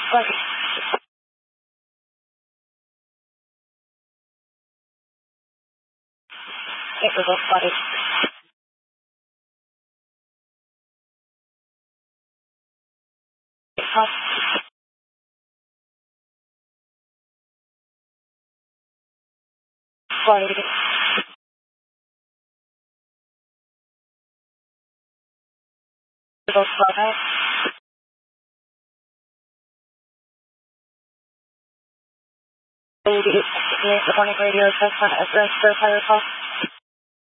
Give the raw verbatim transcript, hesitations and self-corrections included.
Right. It was all funny. Huh? Right. It was funny. The morning radio assessment at the first higher cost.